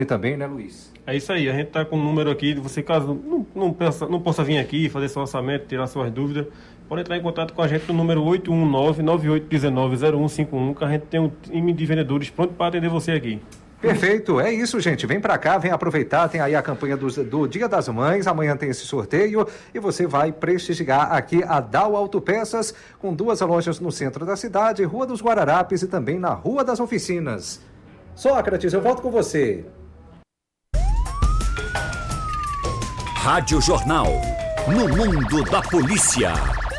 E também, né, Luiz? É isso aí, a gente está com um número aqui, você caso não possa vir aqui, fazer seu orçamento, tirar suas dúvidas, pode entrar em contato com a gente no número 819-9819-0151, que a gente tem um time de vendedores pronto para atender você aqui. Perfeito, é isso, gente. Vem pra cá, vem aproveitar. Tem aí a campanha do Dia das Mães. Amanhã tem esse sorteio e você vai prestigiar aqui a Dal Autopeças, com 2 lojas no centro da cidade, Rua dos Guararapes e também na Rua das Oficinas. Sócrates, eu volto com você. Rádio Jornal, no mundo da polícia.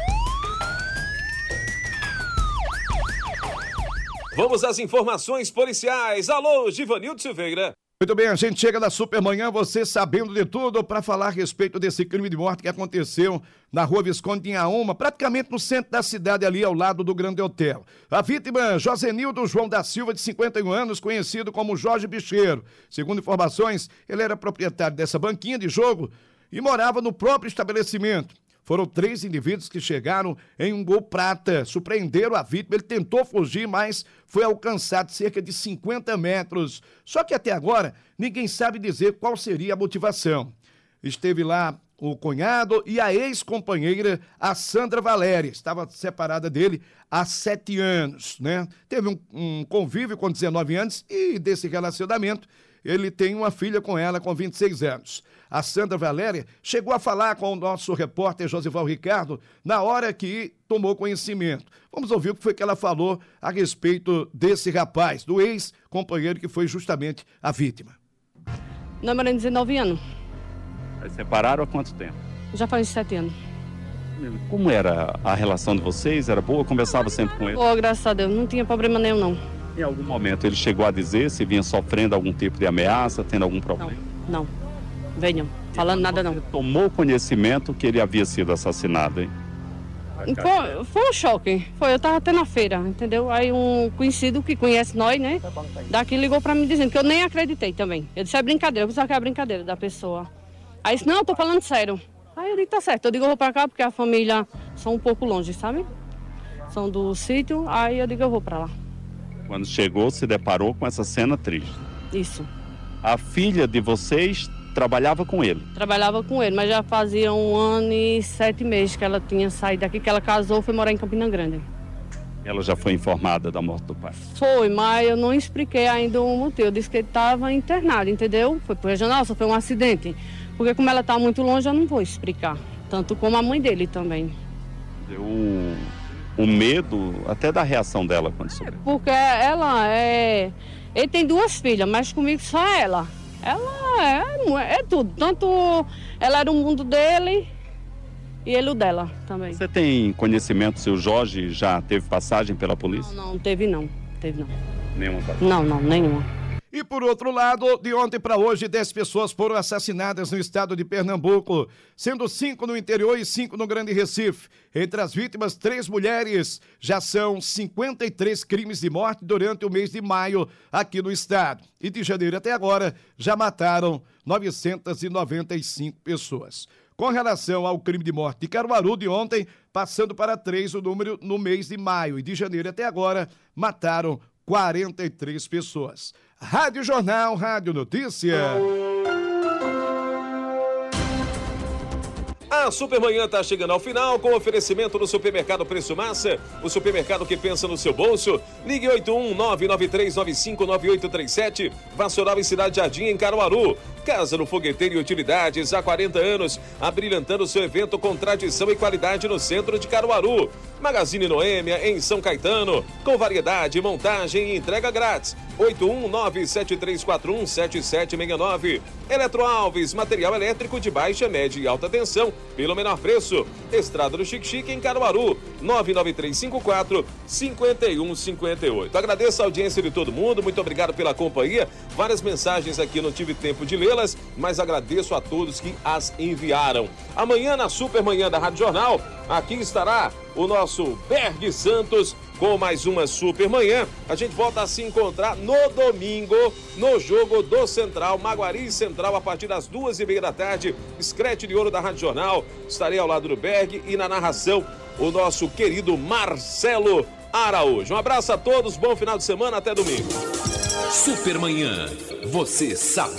Vamos às informações policiais. Alô, Givanildo Silveira. Muito bem, a gente chega na Supermanhã, você sabendo de tudo, para falar a respeito desse crime de morte que aconteceu na Rua Visconde Inhaúma, praticamente no centro da cidade, ali ao lado do Grande Hotel. A vítima, Josenildo João da Silva, de 51 anos, conhecido como Jorge Bicheiro. Segundo informações, ele era proprietário dessa banquinha de jogo e morava no próprio estabelecimento. Foram 3 indivíduos que chegaram em um Gol prata, surpreenderam a vítima, ele tentou fugir, mas foi alcançado cerca de 50 metros. Só que até agora, ninguém sabe dizer qual seria a motivação. Esteve lá o cunhado e a ex-companheira, a Sandra Valéria, estava separada dele há 7 anos, né? Teve um convívio com 19 anos e desse relacionamento, ele tem uma filha com ela com 26 anos. A Sandra Valéria chegou a falar com o nosso repórter Josival Ricardo na hora que tomou conhecimento. Vamos ouvir o que foi que ela falou a respeito desse rapaz, do ex-companheiro que foi justamente a vítima. Namorando 19 anos. Aí separaram há quanto tempo? Já faz 7 anos. Como era a relação de vocês? Era boa? Conversava sempre com ele? Oh, graças a Deus, não tinha problema nenhum, não. Em algum momento ele chegou a dizer se vinha sofrendo algum tipo de ameaça, tendo algum problema? Não. Venham, falando nada não. Você tomou conhecimento que ele havia sido assassinado, hein? Foi um choque. Eu tava até na feira, entendeu? Aí um conhecido que conhece nós, né? Daqui ligou pra mim dizendo que eu nem acreditei também. Eu disse, é brincadeira, eu pensava que era brincadeira da pessoa. Aí disse, não, eu tô falando sério. Aí eu disse, tá certo. Eu digo, eu vou pra cá porque a família são um pouco longe, sabe? São do sítio, aí eu digo, eu vou pra lá. Quando chegou, se deparou com essa cena triste. Isso. A filha de vocês trabalhava com ele? Trabalhava com ele, mas já fazia 1 ano e 7 meses que ela tinha saído daqui, que ela casou e foi morar em Campina Grande. Ela já foi informada da morte do pai? Foi, mas eu não expliquei ainda o motivo. Eu disse que ele estava internado, entendeu? Foi por regional, só foi um acidente. Porque como ela está muito longe, eu não vou explicar. Tanto como a mãe dele também. O medo até da reação dela quando soube. Porque ela é... Ele tem 2 filhas, mas comigo só ela. Ela é tudo. Tanto ela era o mundo dele e ele o dela também. Você tem conhecimento se o Jorge já teve passagem pela polícia? Não, teve não. Nenhuma passagem? Não, nenhuma. E por outro lado, de ontem para hoje, 10 pessoas foram assassinadas no estado de Pernambuco, sendo 5 no interior e 5 no Grande Recife. Entre as vítimas, 3 mulheres. Já são 53 crimes de morte durante o mês de maio aqui no estado. E de janeiro até agora, já mataram 995 pessoas. Com relação ao crime de morte de Caruaru de ontem, passando para 3 o número no mês de maio. E de janeiro até agora, mataram 43 pessoas. Rádio Jornal, Rádio Notícia. A Supermanhã está chegando ao final com oferecimento do Supermercado Preço Massa, o supermercado que pensa no seu bolso. Ligue 81993959837, Vassoural e Cidade Jardim em Caruaru. Casa no Fogueteiro e Utilidades, há 40 anos, abrilhantando seu evento com tradição e qualidade no centro de Caruaru. Magazine Noêmia, em São Caetano, com variedade, montagem e entrega grátis. 81973417769. Eletroalves, material elétrico de baixa, média e alta tensão, pelo menor preço. Estrada do Xique-Xique, em Caruaru, 99354-5158. Agradeço a audiência de todo mundo, muito obrigado pela companhia. Várias mensagens aqui, não tive tempo de lê-las, mas agradeço a todos que as enviaram. Amanhã, na Supermanhã da Rádio Jornal, aqui estará o nosso Berg Santos com mais uma Supermanhã. A gente volta a se encontrar no domingo, no jogo do Central, Maguari Central, a partir das 2h30 da tarde. Escrete de ouro da Rádio Jornal. Estarei ao lado do Berg e na narração, o nosso querido Marcelo Araújo. Um abraço a todos, bom final de semana, até domingo. Supermanhã, você sabe.